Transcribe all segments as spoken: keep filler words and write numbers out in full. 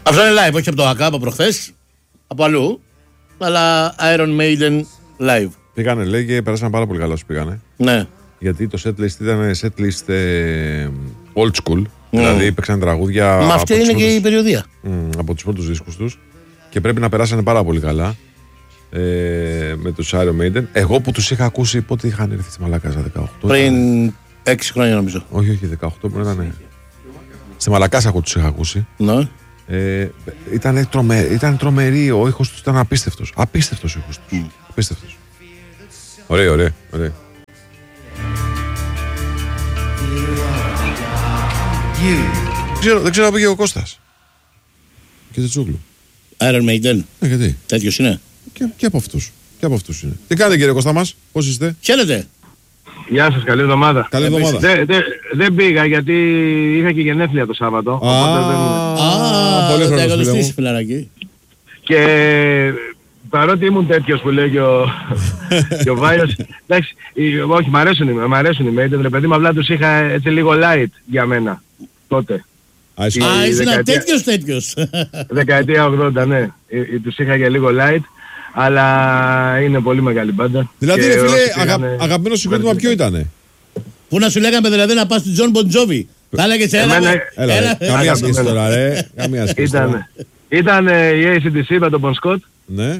Αυτό είναι live, όχι από το ΑΚΑ από προχθές, από αλλού. Αλλά Iron Maiden live. Πήγανε, λέει, και περάσαν πάρα πολύ καλά όσο πήγανε. Ναι. Γιατί το setlist ήταν setlist ε, old school. Mm. Δηλαδή παίξαν τραγούδια. Μα αυτή είναι πρώτους, και η περιοδία. Mm, από τους πρώτους δίσκους τους. Και πρέπει να περάσανε πάρα πολύ καλά ε, με τους Iron Maiden. Εγώ που τους είχα ακούσει, πότε είχαν έρθει στη Μαλακάσα, δεκαοκτώ. Πριν ήταν... έξι χρόνια νομίζω. Όχι, όχι, δεκαοκτώ που ήταν. Στη Μαλακάσα εγώ τους είχα ακούσει. Ναι. Ε, ήταν, τρομε, ήταν τρομερή, ο ήχος τους ήταν απίστευτος. Απίστευτος ο ήχος τους. Mm. Απίστευτος. Ωραία, ωραία, ωραία. Δεν ξέρω, δεν ξέρω να πήγε ο Κώστας. Και Τσούκλου. Iron Maiden. Ε, γιατί. Τέτοιος είναι. Και, και από αυτούς. Και από αυτούς είναι. Τι κάνετε κύριε Κώστα μας, πώς είστε? Χαίρετε. Γεια σας, καλή εβδομάδα. Καλή εβδομάδα. Δεν δε, δε πήγα γιατί είχα και γενέθλια το Σάββατο. Α, πολύ δεν χρόνο φιλαράκι. Και παρότι ήμουν τέτοιος που λέει και ο, και ο Βάιος, εντάξει, όχι, μ' αρέσουν, μ' αρέσουν οι Maiden, ρε παιδί μου, απλά τους είχα έτσι λίγο light για μένα, τότε. Α, είσαι ένα τέτοιος τέτοιος. Δεκαετία ογδόντα, ναι. Τους είχα για λίγο light, αλλά είναι πολύ μεγάλη μπάντα. Δηλαδή, ρε φίλε, αγα, αγαπημένο συγκρότημα ποιο ήτανε? Πού να σου λέγαμε δηλαδή να πας στον Τζον Μποντζόβι. Θα έλεγες έλα. Έλα, καμία σχέση τώρα, ρε. Καμία σχέση τώρα. Ήταν η έι σι ντι σι με τον Bon Scott. Ναι.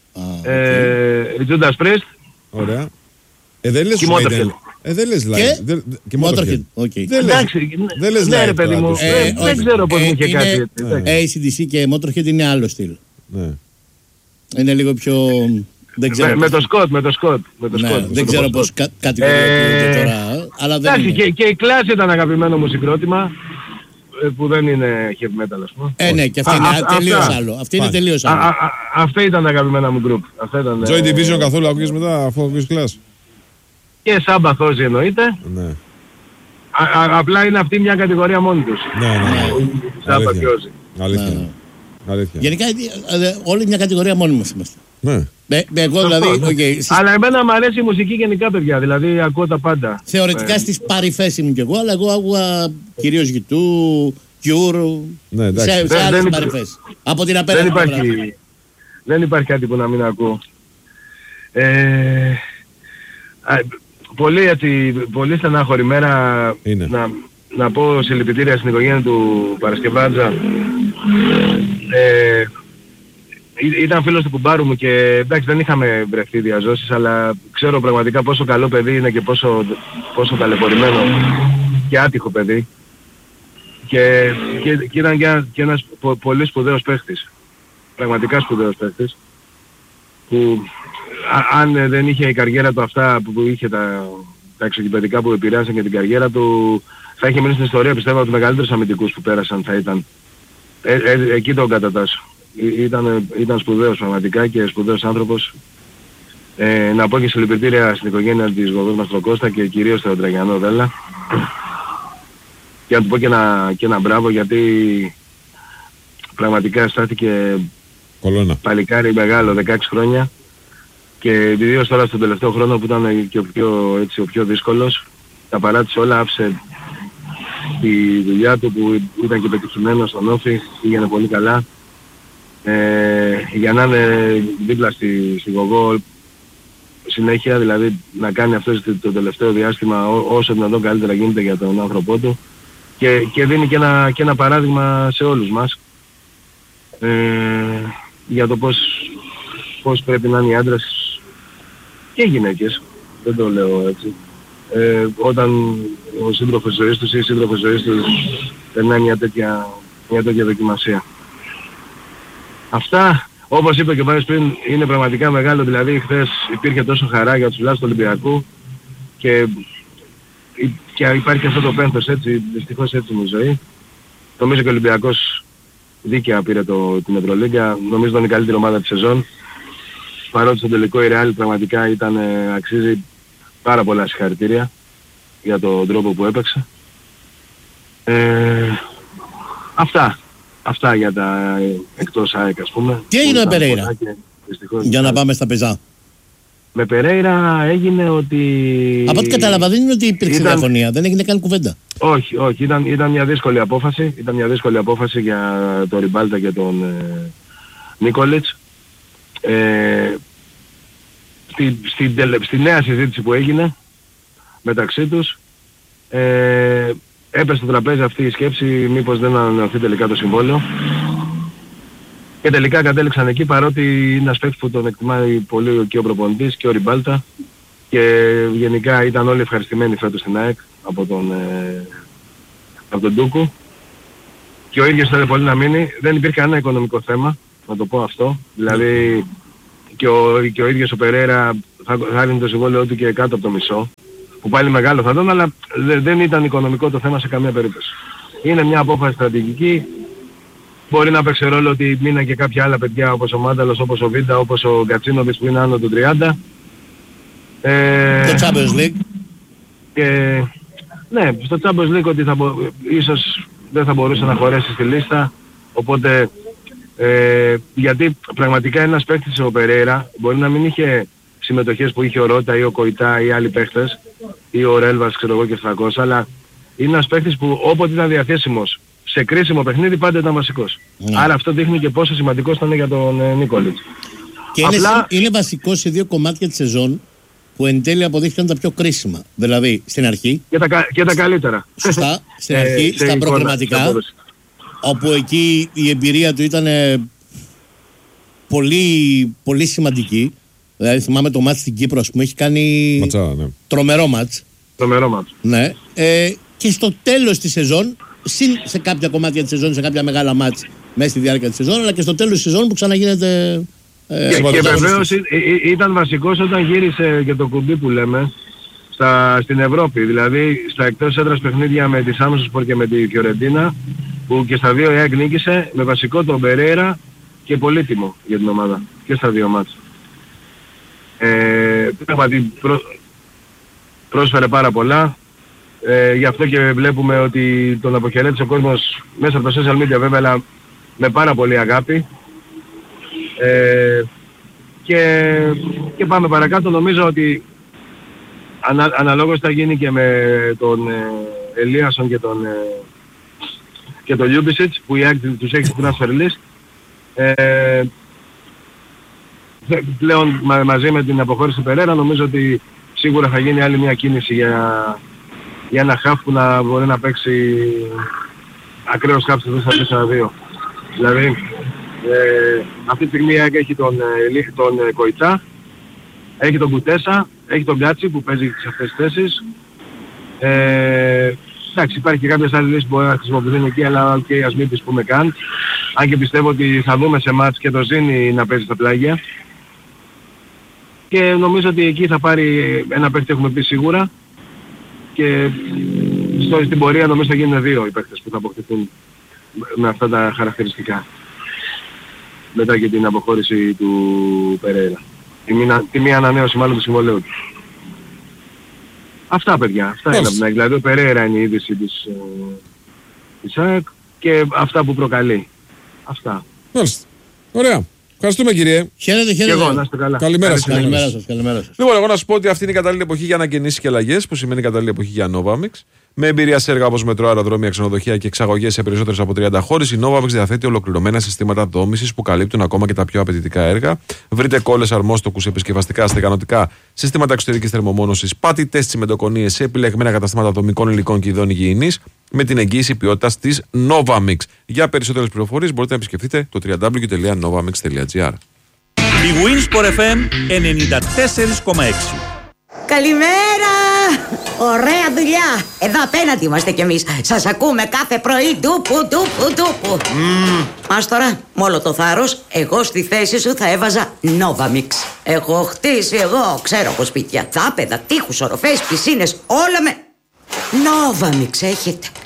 Η Judas Priest. Ωραία. Ε, δεν λες Motorhead. Ε, δεν λες live. Και Motorhead. Εντάξει, δεν λες ναι ρε παιδί μου, δεν ξέρω πώς μου είχε κάτι. έι σι ντι σι και Motorhead είναι άλλο στυλ. Ναι. Είναι λίγο πιο... Με το Scott, με το Scott. Δεν ξέρω πώς κατηγοριοποιούνται τώρα, αλλά δεν είναι. Και η Clash ήταν αγαπημένο μου συγκρότημα, που δεν είναι heavy metal, ας πούμε. Ε, ναι, και αυτή είναι τελείως άλλο. Αυτή είναι τελείως άλλο. Αυτά ήταν τα αγαπημένα μου group. Joy Division καθόλου ακούγες μετά, αφού ακούγες Clash? Και Sabbath όσοι εννοείται. Ναι. Απλά είναι αυτή μια κατηγορία μόνη τους. Ναι, ναι. Sabbath και όσοι. Αλήθεια. Αλήθεια. Γενικά όλη μια κατηγορία μόνοι μας είμαστε. Ναι. Εγώ δηλαδή... Αλλά εμένα μου αρέσει η μουσική γενικά, παιδιά. Δηλαδή ακούω τα πάντα. Θεωρητικά στις παρυφές ήμουν κι εγώ, αλλά εγώ άκουγα κυρίως Γιουτού, Cure, σε άλλες παρυφές. Από την απέναντι πλευρά. Δεν υπάρχει κάτι που να μην ακούω. Πολύ έτσι, πολύ στενάχωρη μέρα να, να πω συλληπιτήρια στην οικογένεια του Παρασκευάτζα. Ε, ήταν φίλος του κουμπάρου μου και εντάξει δεν είχαμε βρεθεί διαζώσεις, αλλά ξέρω πραγματικά πόσο καλό παιδί είναι και πόσο, πόσο ταλαιπωρημένο και άτυχο παιδί. Και, και, και ήταν και, και ένας πο, πολύ σπουδαίος παίχτης. Πραγματικά σπουδαίος παίχτης. Που α, αν δεν είχε η καριέρα του αυτά που, που είχε τα, τα εξωγηπαιδικά που επηρεάσαν και την καριέρα του, θα είχε μείνει στην ιστορία, πιστεύω, από τους μεγαλύτερους αμυντικούς που πέρασαν θα ήταν. Ε, ε, εκεί τον κατατάσσω. Ήταν, ήταν σπουδαίος πραγματικά και σπουδαίος άνθρωπος. Ε, να πω και συλληπιτήρια στην οικογένεια της Γοδός Μαστροκώστα και κυρίως στον Τραγιανό Δέλλα. Και να του πω και ένα, και ένα μπράβο γιατί πραγματικά στάθηκε Κολόνα. Παλικάρι μεγάλο, δεκαέξι χρόνια. Και ιδίως τώρα στον τελευταίο χρόνο που ήταν και ο πιο, έτσι, ο πιο δύσκολος, τα παράτησε όλα, άφησε τη δουλειά του που ήταν και πετυχημένος στον Όφη, πήγαινε πολύ καλά. Ε, για να είναι δίπλα στη, στη Γογό συνέχεια, δηλαδή να κάνει αυτό το τελευταίο διάστημα ό, όσο δυνατόν καλύτερα γίνεται για τον άνθρωπό του και, και δίνει και ένα, και ένα παράδειγμα σε όλους μας ε, για το πώς, πώς πρέπει να είναι οι άντρες και οι γυναίκες, δεν το λέω έτσι, ε, όταν ο σύντροφος ζωής τους ή η σύντροφος ζωής τους περνάει μια τέτοια, μια τέτοια δοκιμασία. Αυτά, όπως είπε και ο Βάιος πριν, είναι πραγματικά μεγάλο, δηλαδή χθες υπήρχε τόσο χαρά για τους φιλάθλους του Ολυμπιακού και, και υπάρχει αυτό το πένθος, έτσι, δυστυχώς έτσι είναι η ζωή. Νομίζω και ο Ολυμπιακός δίκαια πήρε το, την Ευρωλίγκα, νομίζω ήταν η καλύτερη ομάδα της σεζόν. Παρότι στο τελικό η Real πραγματικά ήταν, αξίζει πάρα πολλά συγχαρητήρια για τον τρόπο που έπαιξε. Ε, αυτά. Αυτά για τα εκτός ΑΕΚ, ας πούμε. Τι έγινε ο Περέιρα, για να πάμε στα πεζά? Με Περέιρα έγινε ότι... Από ό,τι κατάλαβα δεν είναι ότι υπήρξε ήταν... διαφωνία, δεν έγινε καν κουβέντα. Όχι, όχι, ήταν, ήταν μια δύσκολη απόφαση, ήταν μια δύσκολη απόφαση για τον Ριμπάλτα και τον ε, Νίκολιτς. Ε, στη, στη, στη, στη νέα συζήτηση που έγινε μεταξύ τους, ε, έπεσε στο τραπέζι αυτή η σκέψη μήπως δεν ανανεωθεί τελικά το συμβόλαιο. Και τελικά κατέληξαν εκεί, παρότι είναι ένας παίκτης που τον εκτιμάει πολύ και ο προπονητής και ο Ριμπάλτα και γενικά ήταν όλοι ευχαριστημένοι φέτος στην ΑΕΚ από τον, ε, από τον Ντούκου και ο ίδιος θέλει πολύ να μείνει. Δεν υπήρχε κανένα οικονομικό θέμα, να το πω αυτό. Δηλαδή και ο, και ο ίδιος ο Περέρα θα, θα έδινε το συμβόλαιο του και κάτω από το μισό, που πάλι μεγάλο θα ήταν, αλλά δε, δεν ήταν οικονομικό το θέμα σε καμία περίπτωση. Είναι μια απόφαση στρατηγική. Μπορεί να παίξει ρόλο ότι μείναν και κάποια άλλα παιδιά όπως ο Μάνταλος, όπως ο Βίντα, όπως ο Γκατσίνοβιτς που είναι άνω των τριάντα. Ε, το Champions League. Και, ναι, στο Champions League ότι θα μπο, ίσως δεν θα μπορούσε να χωρέσει στη λίστα. Οπότε, ε, γιατί πραγματικά ένας παίκτης ο Περέιρα μπορεί να μην είχε συμμετοχές που είχε ο Ρώτα ή ο Κοϊτά ή άλλοι παίκτες ή ο Ρέλβας ξέρω εγώ και επτακόσια, αλλά είναι ένας παίκτης που όποτε ήταν διαθέσιμος σε κρίσιμο παιχνίδι πάντα ήταν βασικός. Ναι. Άρα αυτό δείχνει και πόσο σημαντικός ήταν για τον ε, Νίκολιτς. Και Απλά... είναι, είναι βασικός σε δύο κομμάτια της σεζόν που εν τέλει αποδείχθηκαν τα πιο κρίσιμα. Δηλαδή στην αρχή. Και τα, και τα καλύτερα. Σωστά. Στην αρχή, ε, στα προγραμματικά. Όπου εκεί η εμπειρία του ήταν ε, πολύ, πολύ σημαντική. Δηλαδή θυμάμαι το μάτς στην Κύπρο, ας πούμε, έχει κάνει Ματσά, ναι. τρομερό μάτς. Τρομερό μάτς. Ναι. Ε, και στο τέλος της σεζόν, συν σε κάποια κομμάτια της σεζόν, σε κάποια μεγάλα μάτς μέσα στη διάρκεια της σεζόν, αλλά και στο τέλος της σεζόν που ξαναγίνεται... Ε, και και βεβαίως ήταν βασικός όταν γύρισε και το κουμπί που λέμε στα, στην Ευρώπη. Δηλαδή στα εκτός έδρας παιχνίδια με τη Σάμσοσπορ και με τη Φιωρεντίνα, που και στα δύο η ΑΕΚ νίκησε, με βασικό τον Περέιρα και πολύτιμο για την ομάδα και στα δύο μάτς. Ε, πράγματι πρό, πρόσφερε πάρα πολλά. Ε, γι' αυτό και βλέπουμε ότι τον αποχαιρέτησε ο κόσμος μέσα από τα social media βέβαια, αλλά με πάρα πολύ αγάπη. Ε, και, και πάμε παρακάτω. Νομίζω ότι ανα, αναλόγως θα γίνει και με τον ε, Ελίασον και τον, ε, και τον Λιούμπισιτς που η ΑΕΚ τους έχει στην transfer list. Ε, πλέον μα, μαζί με την αποχώρηση του Περέρα νομίζω ότι σίγουρα θα γίνει άλλη μια κίνηση για, για ένα χαφ που να μπορεί να παίξει ακραίος χαφ στο τέσσερα τέσσερα δύο. Δηλαδή ε, αυτή τη στιγμή έχει τον, τον Κοϊτσά, έχει τον Κουτέσα, έχει τον Γκάτσι που παίζει σε αυτές τις θέσεις. Ε, εντάξει, υπάρχει και κάποιες άλλες λύσεις που μπορεί να χρησιμοποιηθούν εκεί, αλλά και ας μην τις πούμε καν. Αν και πιστεύω ότι θα δούμε σε μάτς και το Ζήνη να παίζει στα πλάγια. Και νομίζω ότι εκεί θα πάρει ένα παίχτη, έχουμε πει σίγουρα. Και στο, στην πορεία νομίζω θα γίνουν δύο οι παίχτες που θα αποκτηθούν με αυτά τα χαρακτηριστικά. Μετά και την αποχώρηση του Περέιρα. Τη, μήνα, τη μία ανανέωση μάλλον του συμβολέου του. Αυτά παιδιά, αυτά είναι από την ΑΕΚ. Δηλαδή ο Περέιρα είναι η είδηση της, της ΑΕΚ και αυτά που προκαλεί. Αυτά. Μάλιστα. Ωραία. Ευχαριστούμε κύριε. Χαίρετε, χαίρετε. Και εγώ, να είστε καλά. Καλημέρα σας. Καλημέρα σας. Καλημέρα σας. Λοιπόν, εγώ να σου πω ότι αυτή είναι η κατάλληλη εποχή για ανακαινήσεις και αλλαγές, που σημαίνει κατάλληλη εποχή για Novamix. Με εμπειρία σε έργα όπως μετρό, αεροδρόμια, ξενοδοχεία και εξαγωγές σε περισσότερες από τριάντα χώρες, η Novamix διαθέτει ολοκληρωμένα συστήματα δόμησης που καλύπτουν ακόμα και τα πιο απαιτητικά έργα. Βρείτε κόλλες, αρμόστοκους, επισκευαστικά, στεγανοτικά, συστήματα εξωτερικής θερμομόνωσης, πατητές τσιμεντοκονίες σε επιλεγμένα καταστήματα δομικών υλικών και ειδών υγιεινής, με την εγγύηση ποιότητας της Novamix. Για περισσότερες πληροφορίες μπορείτε να επισκεφτείτε το double-u double-u double-u τελεία novamix τελεία gr. Η Winsport εφ εμ ενενήντα τέσσερα κόμμα έξι. Καλημέρα! Ωραία δουλειά! Εδώ απέναντι είμαστε κι εμείς. Σας ακούμε κάθε πρωί ντούπου ντούπου ντούπου. Mm. Ας τώρα, με όλο το θάρρος, εγώ στη θέση σου θα έβαζα Novamix. Έχω χτίσει εγώ, ξέρω από σπίτια, δάπεδα, τείχους, οροφές, πισίνες, όλα με... Novamix έχετε.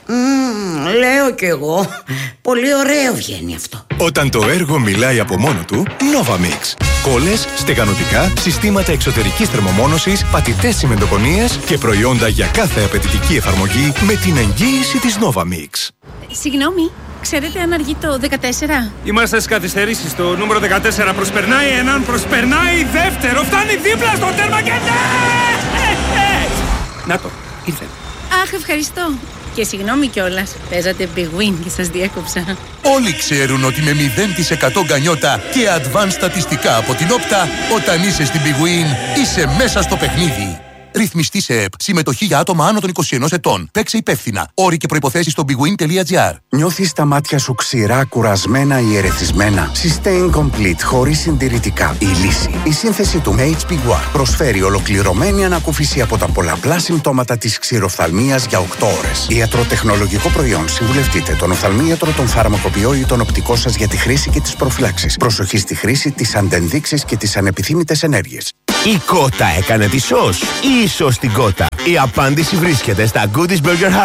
Mm, λέω κι εγώ. Πολύ ωραίο βγαίνει αυτό. Όταν το έργο μιλάει από μόνο του, Novamix. Κόλλες, στεγανοτικά, συστήματα εξωτερικής θερμομόνωσης, πατητές τσιμεντοκονίες και προϊόντα για κάθε απαιτητική εφαρμογή με την εγγύηση της Novamix. Συγγνώμη, ξέρετε αν αργεί το δεκατέσσερα? Είμαστε στις καθυστερήσεις. Το νούμερο δεκατέσσερα προσπερνάει έναν, προσπερνάει δεύτερο, φτάνει δίπλα στο τέρμα και ναι! Να το, ήρθε. Αχ, ευχαριστώ. Και συγγνώμη κιόλας, παίζατε Big Win και σας διέκοψα. Όλοι ξέρουν ότι με μηδέν τοις εκατό γκανιότα και advanced στατιστικά από την Όπτα, όταν είσαι στην Big Win, είσαι μέσα στο παιχνίδι. Ρυθμιστή σε ΕΠ. Συμμετοχή για άτομα άνω των είκοσι ενός ετών. Παίξε υπεύθυνα. Όροι και προϋποθέσεις στο bigwin τελεία gr. Νιώθεις τα μάτια σου ξηρά, κουρασμένα ή ερεθισμένα? Sustain Complete χωρίς συντηρητικά. Η λύση. Η σύνθεση του έιτς πι One προσφέρει ολοκληρωμένη ανακούφιση από τα πολλαπλά συμπτώματα της ξηροφθαλμίας για οκτώ ώρες. Ιατροτεχνολογικό προϊόν. Συμβουλευτείτε τον οφθαλμίατρο, τον φαρμακοποιό ή τον οπτικό σας για τη χρήση και τις προφυλάξεις. Προσοχή στη χρήση, τις αντενδείξεις και τις ανεπιθύμητες ενέργειες. Η Κότα έκανε τη σως ή η σως την Κότα? Η απάντηση βρίσκεται στα Goodies Burger House.